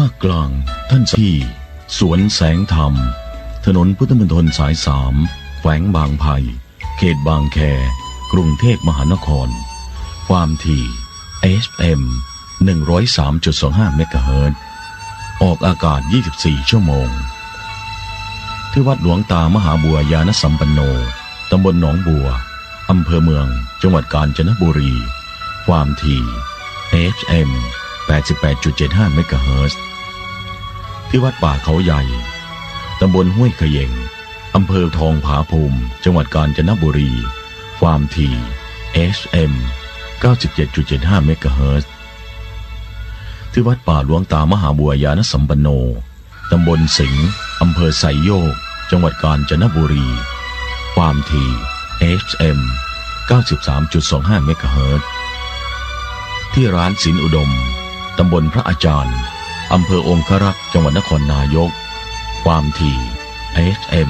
ภาคกลางท่านที่สวนแสงธรรมถนนพุทธมณฑลสาย3แขวงบางไผ่เขตบางแคกรุงเทพมหานครความถี่ FM 103.25 เมกะเฮิรตซ์ออกอากาศ24ชั่วโมงที่วัดหลวงตามหาบัวยานสัมปันโนตำบลหนองบัวอำเภอเมืองจังหวัดกาญจนบุรีความถี่ FM 88.75 เมกะเฮิรตซ์ที่วัดป่าเขาใหญ่ตำบลห้วยเขย่งอำเภอทองผาภูมิจังหวัดกาญจนบุรีความถี่ FM 97.75 เมกะเฮิรตซ์ที่วัดป่าหลวงตามหาบัวยานสัมปันโนตำบลสิงห์อำเภอไซโยกจังหวัดกาญจนบุรีความถี่ FM 93.25 เมกะเฮิรตซ์ที่ร้านสินอุดมตำบลพระอาจารย์อำเภอองครักษ์จังหวัดนครนายกความถี่ FM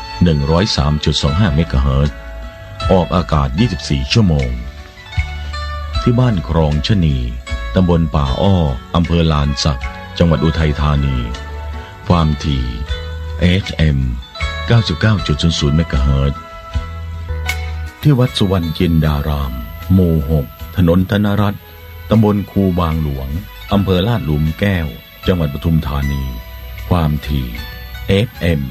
103.25 เมกะเฮิรตซ์ออกอากาศ24ชั่วโมงที่บ้านครองชนีตำบลป่าอ้ออำเภอลานสักจังหวัดอุทัยธานีความถี่ FM 99.00 เมกะเฮิรตซ์ที่วัดสุวรรณจินดารามหมู่6ถนนธนรัตน์ตำบลคูบางหลวงอำเภอลาดหลุมแก้วจังหวัดปทุมธานีความถี่ FM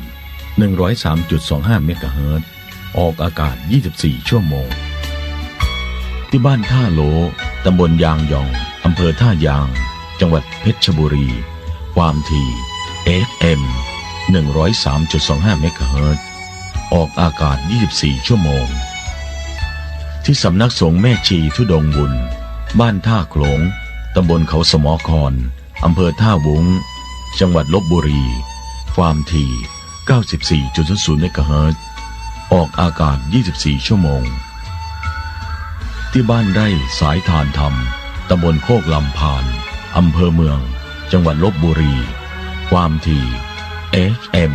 103.25 เมกะเฮิรตซ์ออกอากาศ24ชั่วโมงที่บ้านท่าโลตำบลยางยองอำเภอท่ายางจังหวัดเพชรบุรีความถี่ FM 103.25 เมกะเฮิรตซ์ออกอากาศ24ชั่วโมงที่สำนักสงฆ์แม่ชีธุดงค์บุญบ้านท่าโขลงตำบลเขาสมอครอำเภอท่าวุ้งจังหวัดลพบุรีความถี่ 94.00 เมกะเฮิรตซ์ออกอากาศ24ชั่วโมงที่บ้านไร่สายทานธรรมตำบลโคกลำพานอำเภอเมืองจังหวัดลพบุรีความถี่ FM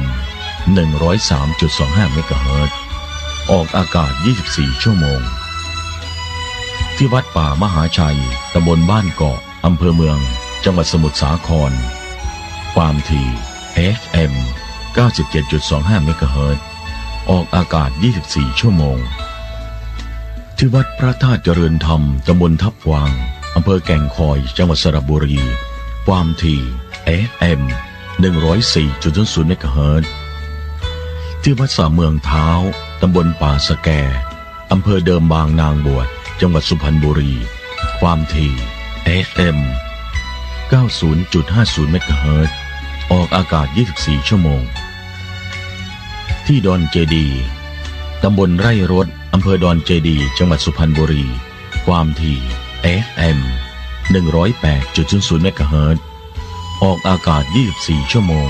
103.25 เมกะเฮิรตซ์ออกอากาศ24ชั่วโมงที่วัดป่ามหาชัยตำบลบ้านเกาะอำเภอเมืองจังหวัดสมุทรสาครความถี่ FM 97.25 เมกะเฮิรตซ์ออกอากาศ24ชั่วโมงที่วัดพระธาตุเจริญธรรมตำบลทับกวางอำเภอแก่งคอยจังหวัดสระบุรีความถี่ FM 104.00 เมกะเฮิรตซ์ที่วัดสามเมืองเท้าตำบลป่าสะแกอำเภอเดิมบางนางบวชจังหวัดสุพรรณบุรีความถี่ FM 90.50 เมกะเฮิรตซ์ออกอากาศ24ชั่วโมงที่ดอนเจดีตำบลไร่รถอำเภอดอนเจดีจังหวัดสุพรรณบุรีความถี่ FM 108.00 เมกะเฮิรตซ์ออกอากาศ24ชั่วโมง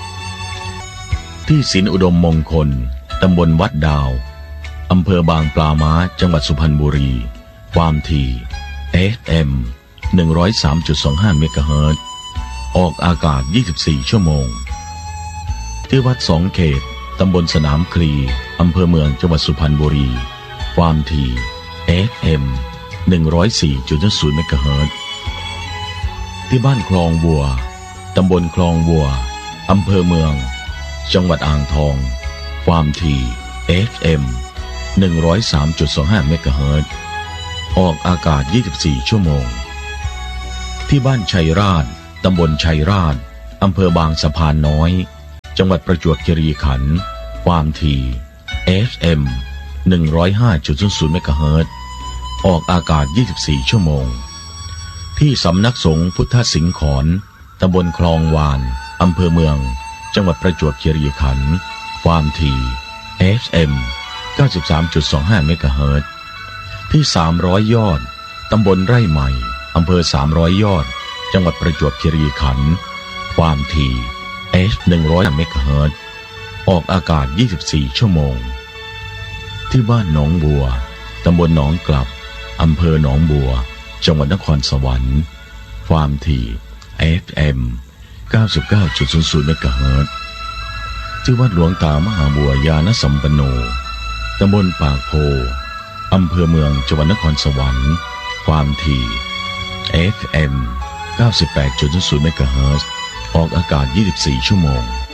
ที่สินอุดมมงคลตำบลวัดดาวอำเภอบางปลาม้าจังหวัดสุพรรณบุรีความถี่ FM 103.25 เมกะเฮิรตซ์ออกอากาศ24ชั่วโมงที่วัดสองเขตตำบลสนามคลีอำเภอเมืองจังหวัดสุพรรณบุรีความถี่ FM 104.0 เมกะเฮิรตซ์ที่บ้านคลองบัวตำบลคลองบัวอำเภอเมืองจังหวัดอ่างทองความถี่ FM 103.25 เมกะเฮิรตซ์ออกอากาศ24ชั่วโมงที่บ้านชัยราชตำบลชัยราชอำเภอบางสะพานน้อยจังหวัดประจวบคีรีขันธ์ความถี่ FM 105.00 เมกะเฮิรตซ์ออกอากาศ24ชั่วโมงที่สำนักสงฆ์พุทธสิงขรตำบลคลองวานอำเภอเมืองจังหวัดประจวบคีรีขันธ์ความถี่ FM 93.25 เมกะเฮิรตซ์ที่300ยอดตำบลไร่ใหม่อำเภอ300ยอดจังหวัดประจวบคีรีขันธ์ความถี่ 100 เมกะเฮิรตซ์ออกอากาศ24ชั่วโมงที่บ้านหนองบัวตำบลหนองกลับอำเภอหนองบัวจังหวัดนครสวรรค์ความถี่ FM 99.00 เมกะเฮิรตซ์ที่วัดหลวงตามหาบัวยานสัมปันโนตำบลปากโพอำเภอเมืองจังหวัดนครสวรรค์ความถี่ FM 98.0 เมกะเฮิรตซ์ออกอากาศ24 ชั่วโมง